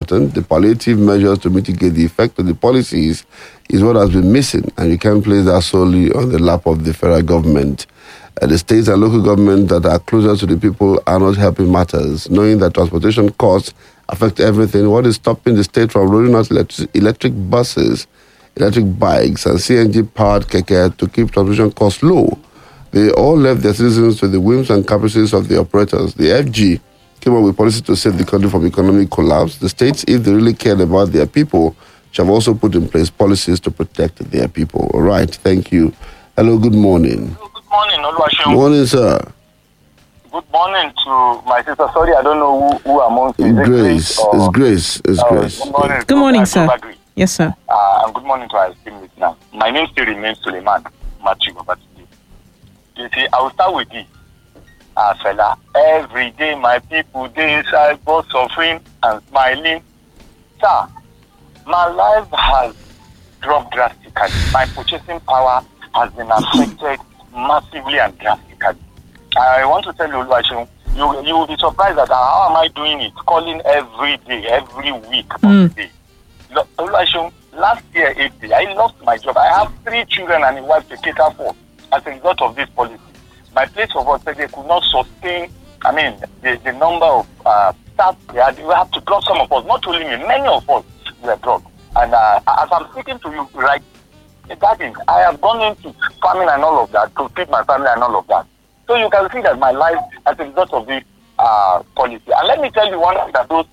important. The palliative measures to mitigate the effect of the policies is what has been missing, and you can't place that solely on the lap of the federal government. The states and local governments that are closer to the people are not helping matters, knowing that transportation costs affect everything. What is stopping the state from rolling out electric buses, electric bikes, and CNG-powered keke to keep transportation costs low? They all left their citizens to the whims and caprices of the operators. The FG came up with policies to save the country from economic collapse. The states, if they really cared about their people, should have also put in place policies to protect their people. All right, thank you. Hello, good morning. Good morning, Oluwaseun. Good morning, sir. Good morning to my sister. Sorry, I don't know who amongst you. Grace. It's Grace. It's Grace. Good morning. Good morning, sir. Yes, sir. And good morning to our esteemed listener. My name still remains Suleiman Matthew Babatide. You see, I will start with this. Fella, every day my people, they inside both suffering and smiling. Sir, my life has dropped drastically. My purchasing power has been affected massively and drastically. I want to tell you, Oluwaseun, you will be surprised at how am I doing it, calling every day, every week of the day. Oluwaseun, last year, April, I lost my job. I have 3 children and a wife to cater for as a result of this policy. My place of work, they could not sustain, the number of staff they had. We have to drop some of us, not only me, many of us were dropped. And as I'm speaking to you, right, that is, I have gone into farming and all of that to feed my family and all of that. So you can see that my life as a result of this policy. And let me tell you one thing that those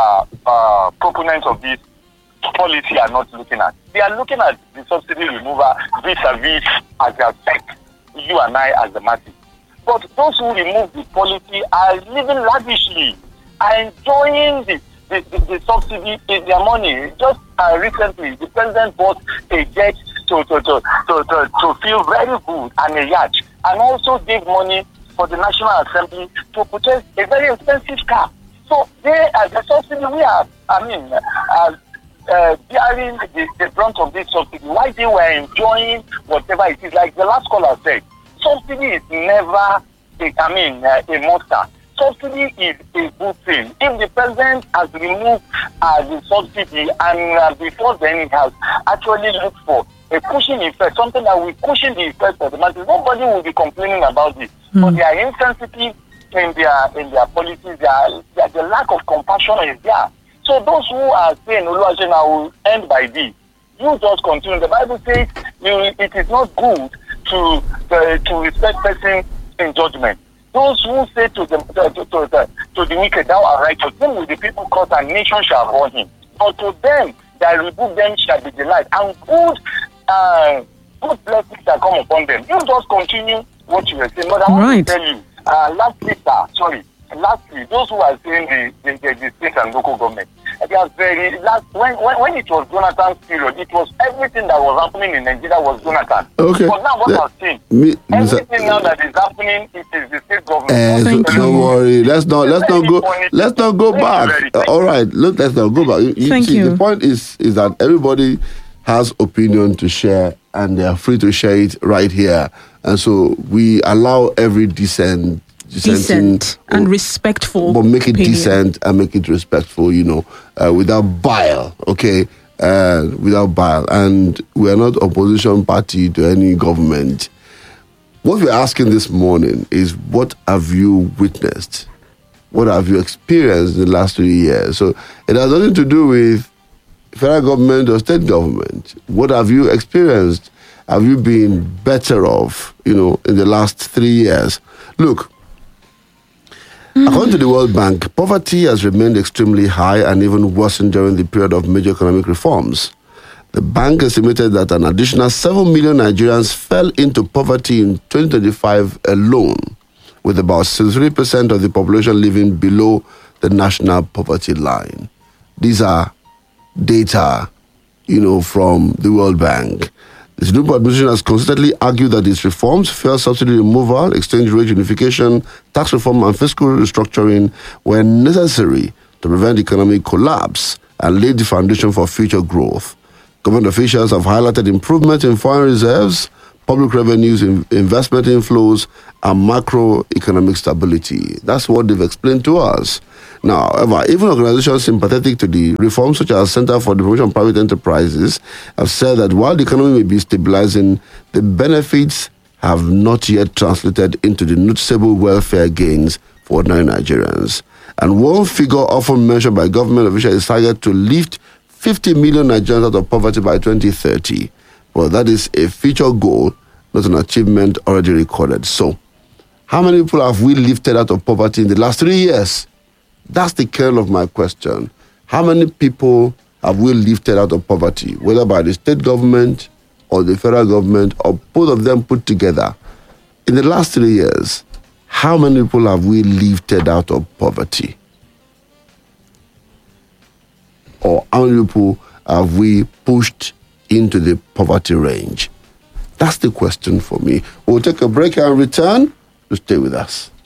proponents of this policy are not looking at. They are looking at the subsidy removal vis-a-vis as they affect you and I as the masses. But those who remove the policy are living lavishly, are enjoying the subsidy in their money. Just recently, the president bought a jet to feel very good and a yacht, and also gave money for the National Assembly to purchase a very expensive car. So they, as the subsidy, we are, bearing the brunt of this subsidy. Why they were enjoying whatever it is, like the last caller said, subsidy is never a monster. Subsidy is a good thing. If the president has removed the subsidy and before then it has actually looked for a cushion effect, something that will cushion the effect of the masses, nobody will be complaining about this. But they are insensitive in their policies. The lack of compassion is there. So those who are saying, Oluwaseun, I will end by this, you just continue. The Bible says it is not good to respect person in judgment. Those who say to the wicked, thou art righteous, then will the people cause and nation shall abhor him. But to them that rebuke them shall be delight, and good blessings shall come upon them. You just continue what you were saying. But I want to tell you, lastly, those who are saying the state and local government, they are very when it was Jonathan's period, it was everything that was happening in Nigeria was Jonathan. Okay. But now what I've seen, everything now that is happening, it is the state government. Don't worry. Let's not go back. All right. Let's not go back. Thank you. The point is that everybody has opinion to share, and they are free to share it right here. And so we allow every decent and respectful, but make it decent and make it respectful, without bile, okay? Without bile. And we are not opposition party to any government. What we're asking this morning is, what have you witnessed? What have you experienced in the last 3 years? So it has nothing to do with federal government or state government. What have you experienced? Have you been better off, in the last 3 years? Look, according to the World Bank, poverty has remained extremely high and even worsened during the period of major economic reforms. The bank estimated that an additional 7 million Nigerians fell into poverty in 2025 alone, with about 63% of the population living below the national poverty line. These are data, from the World Bank. The Tinubu administration has consistently argued that its reforms, fuel subsidy removal, exchange rate unification, tax reform, and fiscal restructuring were necessary to prevent economic collapse and lay the foundation for future growth. Government officials have highlighted improvement in foreign reserves, public revenues, investment inflows, and macroeconomic stability. That's what they've explained to us. Now, however, even organizations sympathetic to the reforms, such as Center for the Promotion of Private Enterprises, have said that while the economy may be stabilizing, the benefits have not yet translated into the noticeable welfare gains for ordinary Nigerians. And one figure often mentioned by government officials is targeted to lift 50 million Nigerians out of poverty by 2030. Well, that is a future goal, not an achievement already recorded. So, how many people have we lifted out of poverty in the last 3 years? That's the kernel of my question. How many people have we lifted out of poverty, whether by the state government or the federal government or both of them put together? In the last 3 years, how many people have we lifted out of poverty? Or how many people have we pushed into the poverty range? That's the question for me. We'll take a break and return to stay with us.